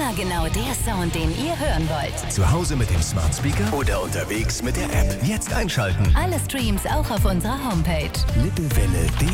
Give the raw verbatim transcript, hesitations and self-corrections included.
Immer genau der Sound, den ihr hören wollt. Zu Hause mit dem Smart Speaker oder unterwegs mit der App. Jetzt einschalten. Alle Streams auch auf unserer Homepage. Lippewelle.